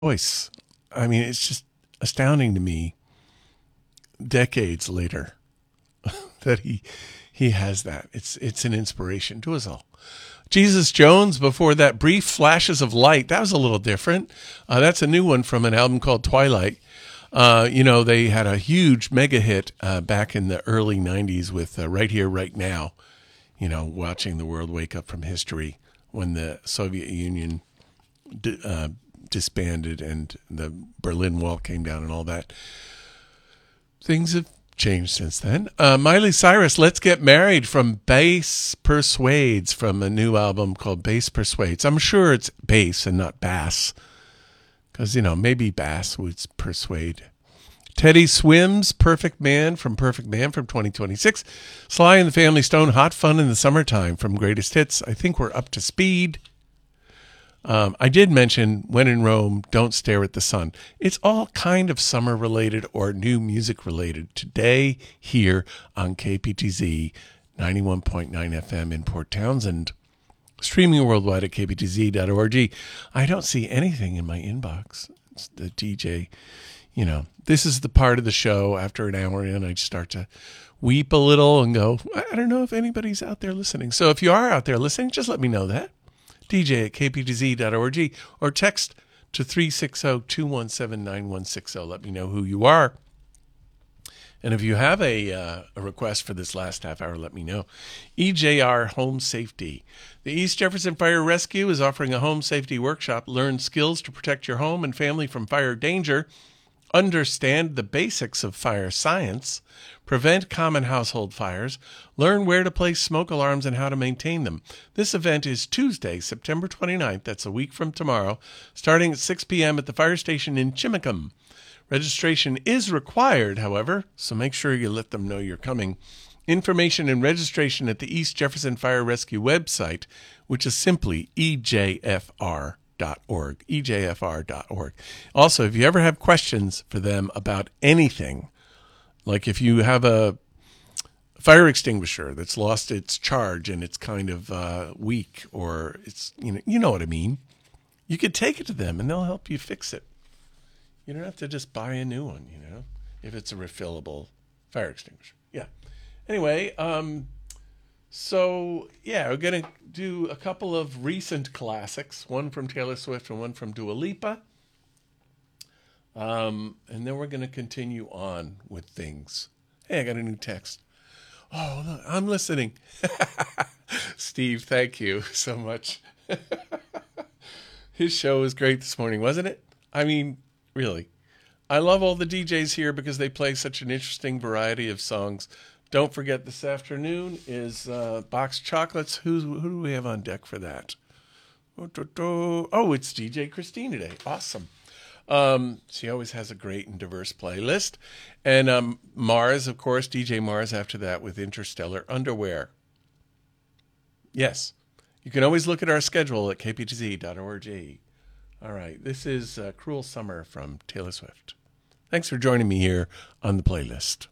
voice. I mean, it's just astounding to me decades later that he has that. It's an inspiration to us all. Jesus Jones, before that, Brief Flashes of Light. That was a little different. That's a new one from an album called Twilight. They had a huge mega hit back in the early 90s with Right Here, Right Now. Watching the world wake up from history when the Soviet Union disbanded and the Berlin Wall came down and all that. Things have changed since then. Miley Cyrus, Let's Get Married from Bass Persuades, from a new album called Bass Persuades. I'm sure it's bass and not bass, because, maybe bass would persuade. Teddy Swims, Perfect Man from 2026. Sly and the Family Stone, Hot Fun in the Summertime from Greatest Hits. I think we're up to speed. I did mention When in Rome, Don't Stare at the Sun. It's all kind of summer related or new music related today here on KPTZ 91.9 FM in Port Townsend. Streaming worldwide at kptz.org. I don't see anything in my inbox. It's the DJ, this is the part of the show after an hour in, I just start to weep a little and go, I don't know if anybody's out there listening. So if you are out there listening, just let me know that. DJ at kptz.org or text to 360-217-9160. Let me know who you are. And if you have a request for this last half hour, let me know. EJR Home Safety. The East Jefferson Fire Rescue is offering a home safety workshop. Learn skills to protect your home and family from fire danger. Understand the basics of fire science. Prevent common household fires. Learn where to place smoke alarms and how to maintain them. This event is Tuesday, September 29th. That's a week from tomorrow, starting at 6 p.m. at the fire station in Chimicum. Registration is required, however, so make sure you let them know you're coming. Information and registration at the East Jefferson Fire Rescue website, which is simply ejfr.org. ejfr.org. Also, if you ever have questions for them about anything, like if you have a fire extinguisher that's lost its charge and it's kind of weak, or it's, you know what I mean, you could take it to them and they'll help you fix it. You don't have to just buy a new one, if it's a refillable fire extinguisher. Yeah. Anyway, we're going to do a couple of recent classics, one from Taylor Swift and one from Dua Lipa. And then we're going to continue on with things. Hey, I got a new text. Oh, look, I'm listening. Steve, thank you so much. His show was great this morning, wasn't it? I mean, really. I love all the DJs here because they play such an interesting variety of songs. Don't forget, this afternoon is Boxed Chocolates. Who do we have on deck for that? Oh, it's DJ Christine today. Awesome. She always has a great and diverse playlist. And Mars, of course, DJ Mars after that with Interstellar Underwear. Yes, you can always look at our schedule at kptz.org. All right, this is Cruel Summer from Taylor Swift. Thanks for joining me here on the playlist.